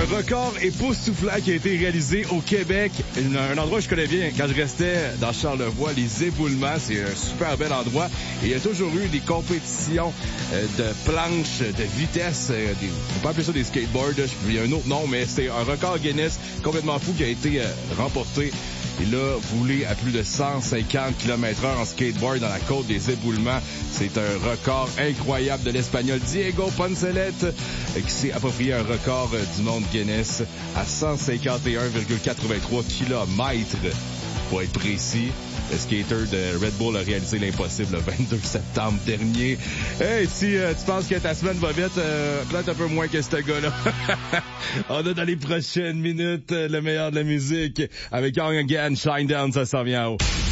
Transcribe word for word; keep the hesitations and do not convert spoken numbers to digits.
Un record époustouflant qui a été réalisé au Québec. Un endroit que je connais bien quand je restais dans Charlevoix, les éboulements. C'est un super bel endroit. Et il y a toujours eu des compétitions euh, de planches, de vitesse. Euh, des, on peut appeler ça des skateboards. Il y a un autre nom, mais c'est un record Guinness complètement fou qui a été euh, remporté. Et là, roulé à plus de cent cinquante kilomètres heure en skateboard dans la côte des éboulements. C'est un record incroyable de l'Espagnol Diego Poncelet qui s'est approprié un record du monde Guinness à cent cinquante et un virgule quatre-vingt-trois kilomètres pour être précis. Le skater de Red Bull a réalisé l'impossible le vingt-deux septembre dernier. Hey, si euh, tu penses que ta semaine va vite, euh, peut-être un peu moins que ce gars-là. On a dans les prochaines minutes le meilleur de la musique avec Young Again, Shine Down, ça s'en vient en haut.